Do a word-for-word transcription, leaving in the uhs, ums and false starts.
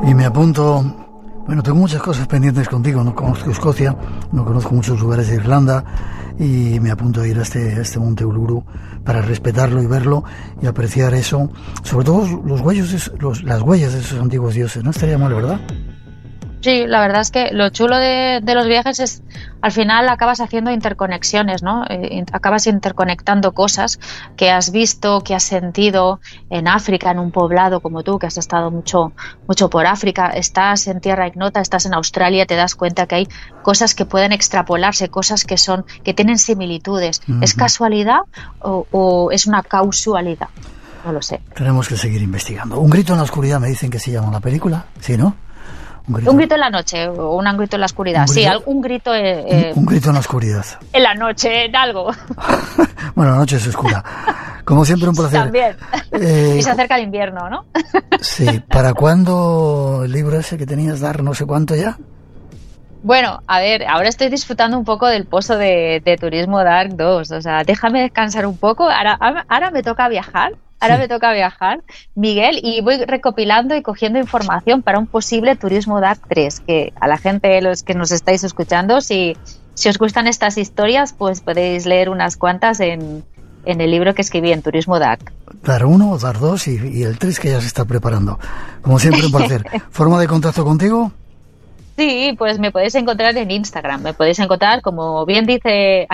Y me apunto. Bueno, tengo muchas cosas pendientes contigo. No conozco Escocia, no conozco muchos lugares de Irlanda, y me apunto a ir a este, a este Monte Uluru para respetarlo y verlo y apreciar eso, sobre todo los huellos, los, las huellas de esos antiguos dioses. No estaría mal, ¿verdad? Sí, la verdad es que lo chulo de, de los viajes es, al final acabas haciendo interconexiones, ¿no? Eh, acabas interconectando cosas que has visto, que has sentido en África, en un poblado como tú, que has estado mucho, mucho por África. Estás en tierra ignota, estás en Australia, te das cuenta que hay cosas que pueden extrapolarse, cosas que son, que tienen similitudes. Uh-huh. ¿Es casualidad o, o es una causalidad? No lo sé. Tenemos que seguir investigando. Un grito en la oscuridad, me dicen que se llama la película, ¿sí, no? Un grito. un grito en la noche o un grito en la oscuridad. ¿Un grito? Sí, un grito... Eh, un, un grito en la oscuridad. En la noche, en algo. Bueno, la noche es oscura. Como siempre, un placer. También. Eh, y se acerca el invierno, ¿no? Sí. ¿Para cuándo el libro ese que tenías, dar no sé cuánto ya? Bueno, a ver, ahora estoy disfrutando un poco del pozo de, de Turismo Dark dos. O sea, déjame descansar un poco. Ahora, ahora me toca viajar. Ahora sí. me toca viajar, Miguel, y voy recopilando y cogiendo información para un posible Turismo Dark tres, que a la gente, los que nos estáis escuchando, si, si os gustan estas historias, pues podéis leer unas cuantas en, en el libro que escribí en Turismo Dark. Dar uno, Dar dos y, y el tres que ya se está preparando. Como siempre, un placer. ¿Forma de contacto contigo? Sí, pues me podéis encontrar en Instagram. Me podéis encontrar, como bien dice